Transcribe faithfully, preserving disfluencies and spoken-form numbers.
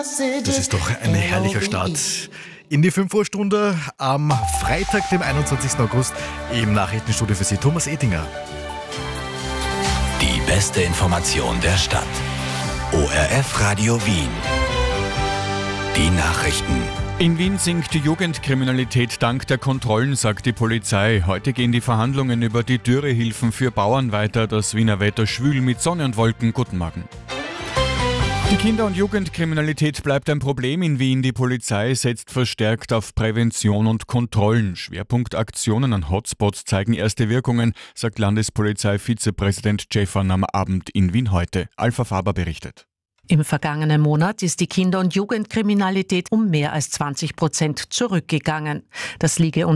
Das ist doch ein herrlicher Start in die fünf Uhr Stunde am Freitag, dem einundzwanzigsten August, im Nachrichtenstudio für Sie, Thomas Ettinger. Die beste Information der Stadt. O R F Radio Wien. Die Nachrichten. In Wien sinkt die Jugendkriminalität dank der Kontrollen, sagt die Polizei. Heute gehen die Verhandlungen über die Dürrehilfen für Bauern weiter. Das Wiener Wetter schwül mit Sonne und Wolken. Guten Morgen. Die Kinder- und Jugendkriminalität bleibt ein Problem in Wien. Die Polizei setzt verstärkt auf Prävention und Kontrollen. Schwerpunktaktionen an Hotspots zeigen erste Wirkungen, sagt Landespolizei-Vizepräsident Jeffern am Abend in Wien heute. Alpha Faber berichtet. Im vergangenen Monat ist die Kinder- und Jugendkriminalität um mehr als zwanzig Prozent zurückgegangen. Das liege